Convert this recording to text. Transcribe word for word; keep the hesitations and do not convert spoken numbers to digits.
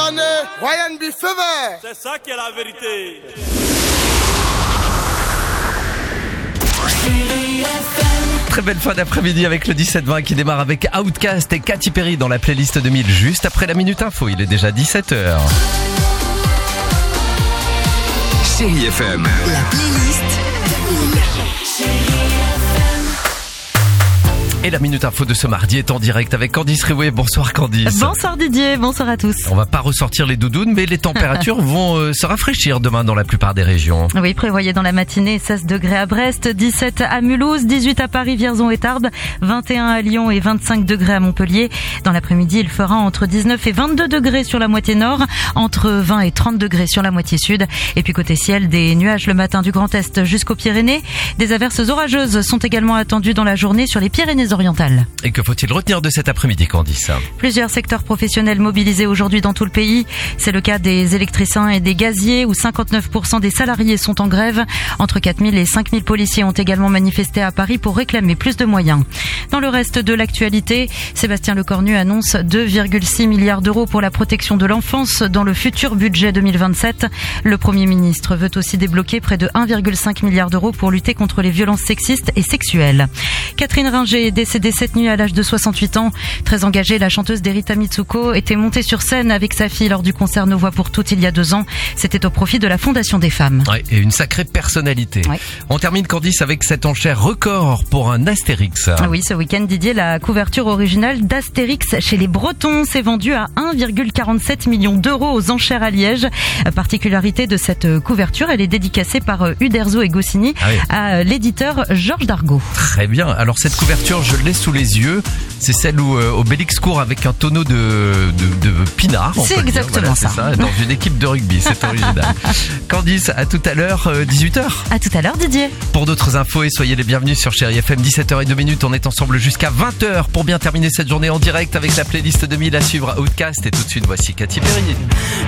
année, Ryan B. Fever. C'est ça qui est la vérité. Très belle fin d'après-midi avec le dix-sept vingt qui démarre avec Outkast et Katy Perry dans la playlist deux mille. Juste après la Minute Info, il est déjà dix-sept heures. Chérie F M. La playlist deux mille. Et la Minute Info de ce mardi est en direct avec Candice Riouet. Bonsoir Candice. Bonsoir Didier, bonsoir à tous. On va pas ressortir les doudounes, mais les températures vont euh, se rafraîchir demain dans la plupart des régions. Oui, prévoyez dans la matinée seize degrés à Brest, dix-sept à Mulhouse, dix-huit à Paris, Vierzon et Tarbes, vingt et un à Lyon et vingt-cinq degrés à Montpellier. Dans l'après-midi, il fera entre dix-neuf et vingt-deux degrés sur la moitié nord, entre vingt et trente degrés sur la moitié sud. Et puis côté ciel, des nuages le matin du Grand Est jusqu'aux Pyrénées. Des averses orageuses sont également attendues dans la journée sur les Pyrénées orientales. Et que faut-il retenir de cet après-midi, Candice ? Plusieurs secteurs professionnels mobilisés aujourd'hui dans tout le pays. C'est le cas des électriciens et des gaziers où cinquante-neuf pour cent des salariés sont en grève. Entre quatre mille et cinq mille policiers ont également manifesté à Paris pour réclamer plus de moyens. Dans le reste de l'actualité, Sébastien Lecornu annonce deux virgule six milliards d'euros pour la protection de l'enfance dans le futur budget deux mille vingt-sept. Le Premier ministre veut aussi débloquer près de un virgule cinq milliard d'euros pour lutter contre les violences sexistes et sexuelles. Catherine Ringer est décédée cette nuit à l'âge de soixante-huit ans. Très engagée, la chanteuse d'Erita Mitsuko était montée sur scène avec sa fille lors du concert Nos Voix pour Toutes il y a deux ans. C'était au profit de la Fondation des femmes. Ouais, et une sacrée personnalité. Ouais. On termine, Candice, avec cette enchère record pour un Astérix. Oui, ce week-end, Didier, la couverture originale d'Astérix chez les Bretons s'est vendue à un virgule quarante-sept million d'euros aux enchères à Liège. Particularité de cette couverture, elle est dédicacée par Uderzo et Goscinny ah oui. à l'éditeur Georges Dargaud. Très bien. Alors cette couverture, je l'ai sous les yeux. C'est celle où euh, Obélix court avec un tonneau de, de, de pinard. C'est exactement voilà, ça. C'est ça. Dans une équipe de rugby, c'est original. Candice, à tout à l'heure, euh, dix-huit heures. À tout à l'heure, Didier. Pour d'autres infos, et soyez les bienvenus sur Chérie F M, dix-sept heures zéro deux. On est ensemble jusqu'à vingt heures pour bien terminer cette journée en direct avec la playlist deux mille à suivre à Outkast. Et tout de suite, voici Katy Perry.